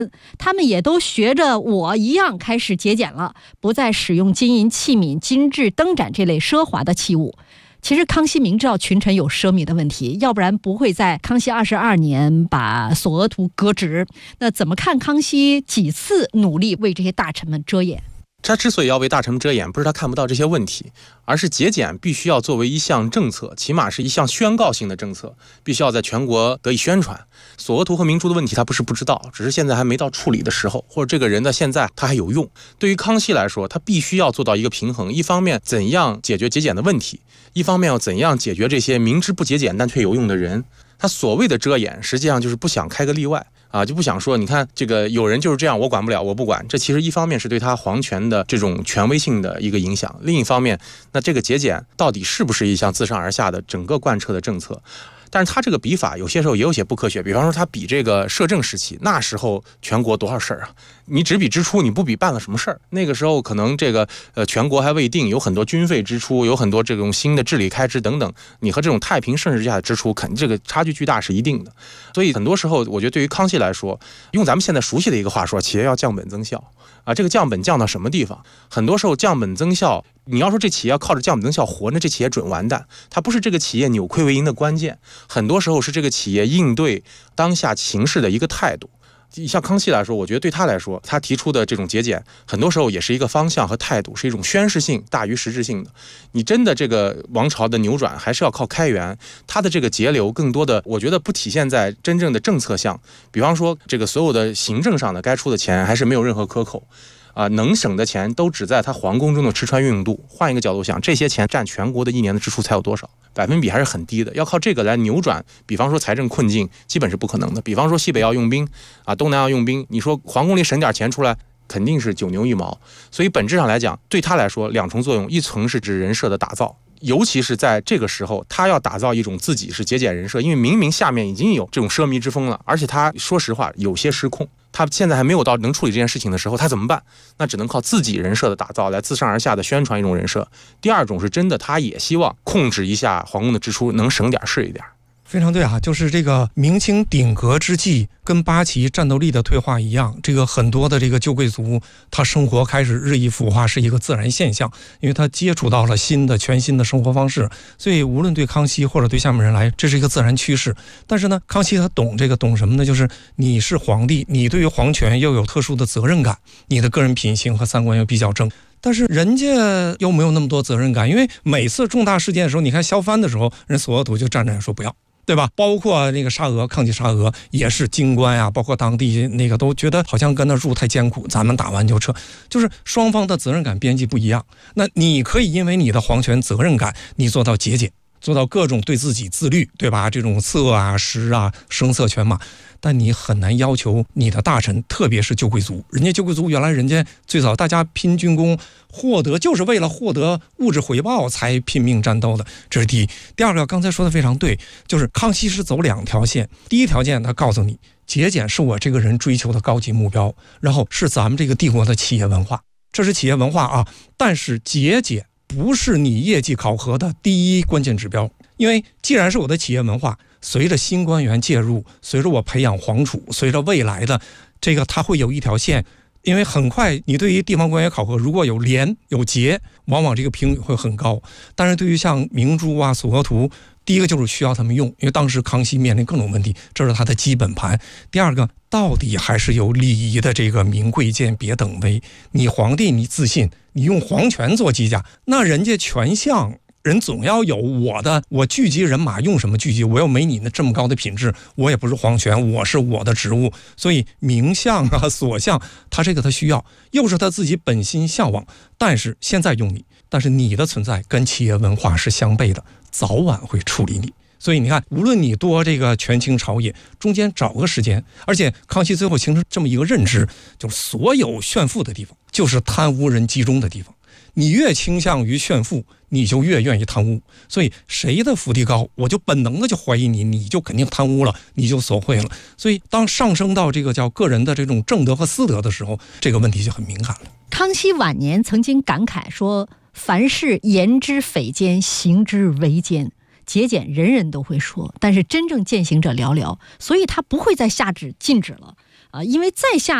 他们也都学着我一样开始节俭了，不再使用金银器皿、金制灯盏这类奢华的器物。其实康熙明知道群臣有奢靡的问题，要不然不会在康熙22年把索额图革职。那怎么看康熙几次努力为这些大臣们遮掩？ 他之所以要为大臣们遮掩，不是他看不到这些问题，而是节俭必须要作为一项政策，起码是一项宣告性的政策，必须要在全国得以宣传。索额图和明珠的问题他不是不知道，只是现在还没到处理的时候，或者这个人的现在他还有用。对于康熙来说，他必须要做到一个平衡，一方面怎样解决节俭的问题，一方面要怎样解决这些明知不节俭但却有用的人。他所谓的遮掩，实际上就是不想开个例外啊，就不想说，你看这个有人就是这样，我管不了，我不管。这其实一方面是对他皇权的这种权威性的一个影响，另一方面，那这个节俭到底是不是一项自上而下的整个贯彻的政策？但是他这个比法有些时候也有些不科学，比方说他比这个摄政时期，那时候全国多少事儿啊？你只比支出，你不比办了什么事儿。那个时候可能这个全国还未定，有很多军费支出，有很多这种新的治理开支等等，你和这种太平盛世下的支出，肯定这个差距巨大是一定的。所以很多时候，我觉得对于康熙来说，用咱们现在熟悉的一个话说，企业要降本增效啊。这个降本降到什么地方？很多时候降本增效，你要说这企业要靠着降本增效活，那这企业准完蛋。它不是这个企业扭亏为盈的关键，很多时候是这个企业应对当下形势的一个态度。像康熙来说，我觉得对他来说，他提出的这种节俭，很多时候也是一个方向和态度，是一种宣示性大于实质性的。你真的这个王朝的扭转，还是要靠开源，他的这个节流更多的，我觉得不体现在真正的政策项。比方说，这个所有的行政上的该出的钱，还是没有任何克扣。能省的钱都只在他皇宫中的吃穿运用度。换一个角度想，这些钱占全国的一年的支出才有多少？百分比还是很低的。要靠这个来扭转，比方说财政困境，基本是不可能的。比方说西北要用兵东南要用兵，你说皇宫里省点钱出来，肯定是九牛一毛。所以本质上来讲，对他来说两重作用，一层是指人设的打造。尤其是在这个时候，他要打造一种自己是节俭人设，因为明明下面已经有这种奢靡之风了，而且他说实话有些失控，他现在还没有到能处理这件事情的时候，他怎么办？那只能靠自己人设的打造来自上而下的宣传一种人设。第二种是真的，他也希望控制一下皇宫的支出，能省点是一点。 非常对啊，就是这个明清鼎革之际，跟八旗战斗力的退化一样，这个很多的这个旧贵族，他生活开始日益腐化，是一个自然现象，因为他接触到了全新的生活方式，所以无论对康熙或者对下面人来，这是一个自然趋势。但是呢，康熙他懂什么呢？就是你是皇帝，你对于皇权又有特殊的责任感，你的个人品行和三观又比较正。但是人家又没有那么多责任感，因为每次重大事件的时候，你看削藩的时候，人索额图就站着说不要。对吧？包括那个抗击沙俄也是京官啊，包括当地那个都觉得好像跟那住太艰苦，咱们打完就撤，就是双方的责任感边际不一样。那你可以因为你的皇权责任感，你做到节俭，做到各种对自己自律，对吧？这种色啊、食啊、声色犬马，但你很难要求你的大臣，特别是旧贵族。人家旧贵族原来人家最早大家拼军功，就是为了获得物质回报才拼命战斗的，这是第一。第二个，刚才说的非常对，就是康熙是走两条线。第一条线，他告诉你，节俭是我这个人追求的高级目标，然后是咱们这个帝国的企业文化，这是企业文化啊。但是节俭不是你业绩考核的第一关键指标，因为既然是我的企业文化，随着新官员介入，随着我培养皇储，随着未来的这个，它会有一条线。因为很快你对于地方官员考核，如果有廉有节，往往这个评语会很高。但是对于像明珠啊、索额图，第一个就是需要他们用，因为当时康熙面临各种问题，这是他的基本盘。第二个，到底还是有礼仪的这个民贵贱别等微。你皇帝你自信，你用皇权做机甲，那人家权相人总要有我聚集人马用什么聚集，我又没你那这么高的品质，我也不是皇权，我是我的职务。所以名相啊、所相，他这个他需要，又是他自己本心向往，但是现在用你，但是你的存在跟企业文化是相悖的，早晚会处理你。所以你看，无论你多这个权倾朝野，中间找个时间。而且康熙最后形成这么一个认知，就是所有炫富的地方就是贪污人集中的地方，你越倾向于炫富，你就越愿意贪污。所以谁的福地高，我就本能的就怀疑你，你就肯定贪污了，你就索贿了。所以当上升到这个叫个人的这种正德和私德的时候，这个问题就很敏感了。 康熙晚年曾经感慨说，凡事言之匪奸，行之为奸。节俭人人都会说，但是真正践行者寥寥，所以他不会再下旨禁止了。 因为在下